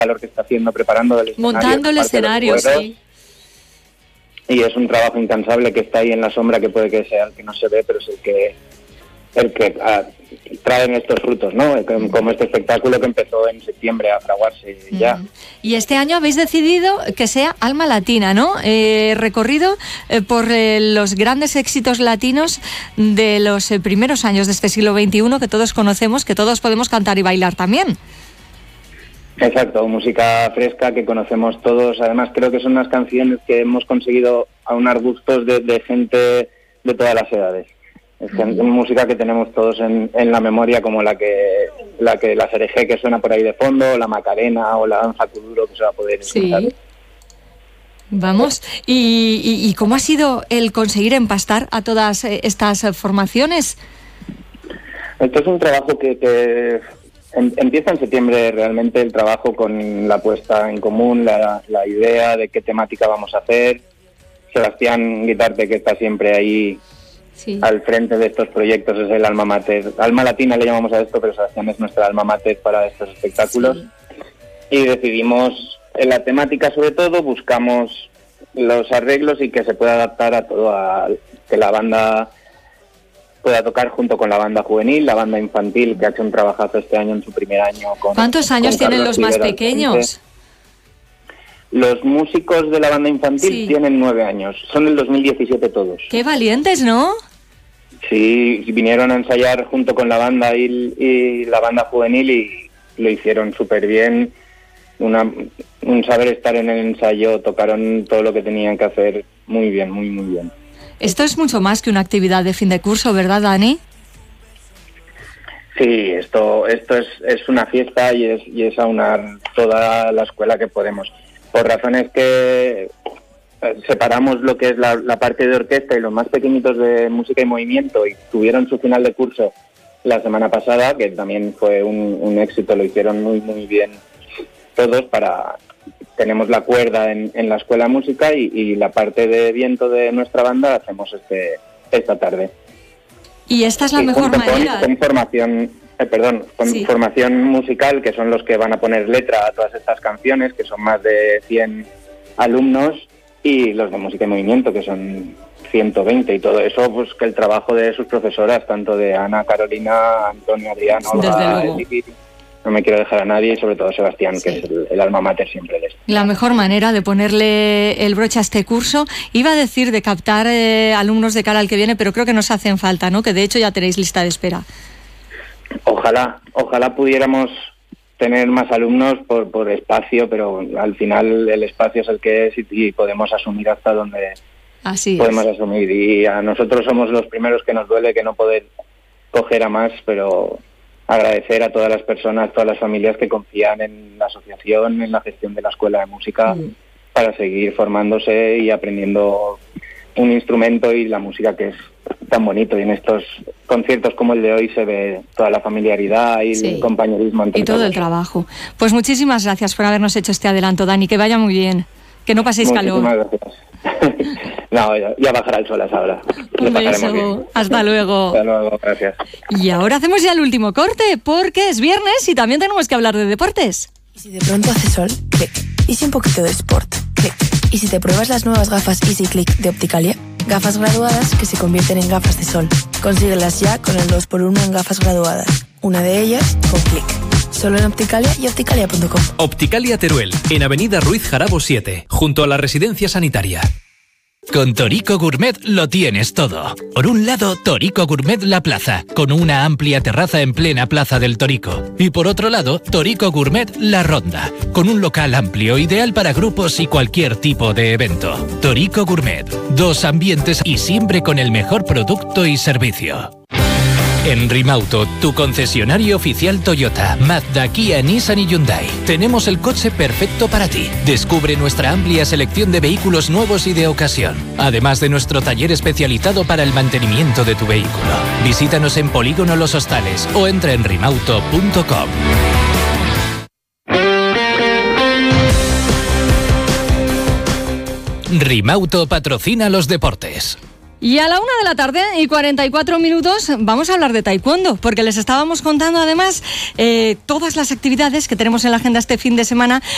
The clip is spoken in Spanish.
calor que está haciendo preparando el escenario. Montando el escenario, sí. Y es un trabajo incansable que está ahí en la sombra, que puede que sea el que no se ve, pero es el que traen estos frutos, ¿no? Como este espectáculo que empezó en septiembre a fraguarse ya. Y este año habéis decidido que sea Alma Latina, ¿no? Recorrido por los grandes éxitos latinos de los primeros años de este siglo XXI, que todos conocemos, que todos podemos cantar y bailar también. Exacto, música fresca que conocemos todos. Además, creo que son unas canciones que hemos conseguido aunar gustos de gente de todas las edades. Es música que tenemos todos en la memoria, como la Serejé que suena por ahí de fondo, la Macarena o la danza kuduro que se va a poder escuchar. Sí. Vamos, ¿y cómo ha sido el conseguir empastar a todas estas formaciones? Esto es un trabajo que empieza en septiembre realmente, el trabajo con la puesta en común, la idea de qué temática vamos a hacer. Sebastián Guitarte, que está siempre ahí al frente de estos proyectos, es el alma mater. Alma Latina le llamamos a esto, pero Sebastián es nuestra alma mater para estos espectáculos. Sí. Y decidimos, en la temática sobre todo, buscamos los arreglos y que se pueda adaptar a todo, que la banda pueda tocar junto con la banda juvenil, la banda infantil, que ha hecho un trabajazo este año en su primer año. ¿Cuántos años tienen los más pequeños? Los músicos de la banda infantil tienen 9 años, son del 2017 todos. ¡Qué valientes!, ¿no? Sí, vinieron a ensayar junto con la banda y la banda juvenil y lo hicieron súper bien. Un saber estar en el ensayo, tocaron todo lo que tenían que hacer muy bien, muy, muy bien. Esto es mucho más que una actividad de fin de curso, ¿verdad, Dani? Sí, esto es una fiesta y es aunar toda la escuela que podemos. Por razones que separamos lo que es la parte de orquesta y los más pequeñitos de música y movimiento, y tuvieron su final de curso la semana pasada, que también fue un éxito, lo hicieron muy, muy bien todos. Tenemos la cuerda en la escuela de música y la parte de viento de nuestra banda la hacemos esta tarde. Y esta es la mejor manera. Con formación musical, que son los que van a poner letra a todas estas canciones, que son más de 100 alumnos, y los de música y movimiento, que son 120, y todo eso, pues que el trabajo de sus profesoras, tanto de Ana, Carolina, Antonio, Adrián, Olga, no me quiero dejar a nadie, y sobre todo Sebastián, que es el alma mater siempre de esto. La mejor manera de ponerle el broche a este curso, iba a decir de captar alumnos de cara al que viene, pero creo que nos hacen falta, ¿no? Que de hecho ya tenéis lista de espera. Ojalá pudiéramos tener más alumnos por espacio, pero al final el espacio es el que es y podemos asumir hasta donde podemos asumir. Y a nosotros somos los primeros que nos duele que no poder coger a más, pero agradecer a todas las personas, todas las familias que confían en la asociación, en la gestión de la escuela de música, para seguir formándose y aprendiendo un instrumento y la música, que es tan bonito, y en estos conciertos como el de hoy se ve toda la familiaridad y el compañerismo entre todo el trabajo. Pues muchísimas gracias por habernos hecho este adelanto, Dani, que vaya muy bien, que no paséis calor. Gracias. No, ya bajará el sol a esa hora. Un beso, hasta luego. Hasta luego, gracias. Y ahora hacemos ya el último corte, porque es viernes y también tenemos que hablar de deportes. ¿Y si de pronto hace sol? Click. ¿Y si un poquito de sport? Click. ¿Y si te pruebas las nuevas gafas Easy Click de Opticalia? Gafas graduadas que se convierten en gafas de sol. Consíguelas ya con el 2x1 en gafas graduadas. Una de ellas con Click. Solo en Opticalia y opticalia.com. Opticalia Teruel, en Avenida Ruiz Jarabo 7, junto a la residencia sanitaria. Con Torico Gourmet lo tienes todo. Por un lado, Torico Gourmet La Plaza, con una amplia terraza en plena Plaza del Torico. Y por otro lado, Torico Gourmet La Ronda, con un local amplio ideal para grupos y cualquier tipo de evento. Torico Gourmet, 2 ambientes y siempre con el mejor producto y servicio. En Rimauto, tu concesionario oficial Toyota, Mazda, Kia, Nissan y Hyundai. Tenemos el coche perfecto para ti. Descubre nuestra amplia selección de vehículos nuevos y de ocasión. Además de nuestro taller especializado para el mantenimiento de tu vehículo. Visítanos en Polígono Los Hostales o entra en rimauto.com. Rimauto patrocina los deportes. Y a la 1:44 p.m. vamos a hablar de taekwondo, porque les estábamos contando además todas las actividades que tenemos en la agenda este fin de semana